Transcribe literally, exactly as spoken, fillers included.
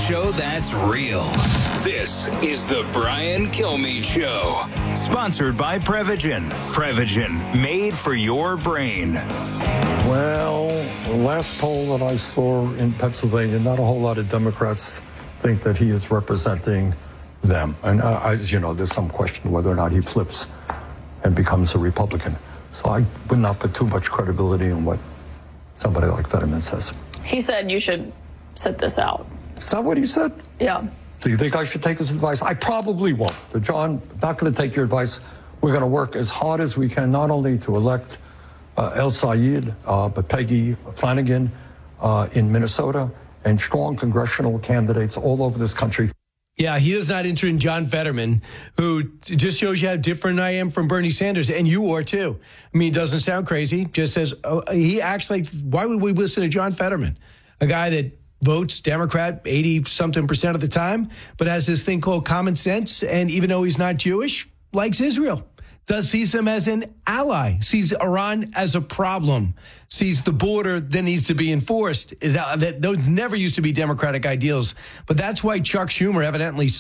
show that's real. This is the Brian Kilmeade Show. Sponsored by Prevagen. Prevagen, made for your brain. Well, the last poll that I saw in Pennsylvania, not a whole lot of Democrats think that he is representing them. And uh, as you know, there's some question whether or not he flips and becomes a Republican. So I would not put too much credibility in what somebody like Fetterman says. He said you should sit this out. Is that what he said? Yeah. So you think I should take his advice? I probably won't. So John, not going to take your advice. We're going to work as hard as we can, not only to elect uh, El Sayed, uh, but Peggy Flanagan uh, in Minnesota, and strong congressional candidates all over this country. Yeah, he does not enter in John Fetterman, who just shows you how different I am from Bernie Sanders, and you are too. I mean, it doesn't sound crazy. Just says, oh, he acts like, why would we listen to John Fetterman? A guy that votes Democrat eighty-something percent of the time, but has this thing called common sense, and even though he's not Jewish, likes Israel. Does sees them as an ally, sees Iran as a problem, sees the border that needs to be enforced. Is that, that those never used to be Democratic ideals, but that's why Chuck Schumer evidently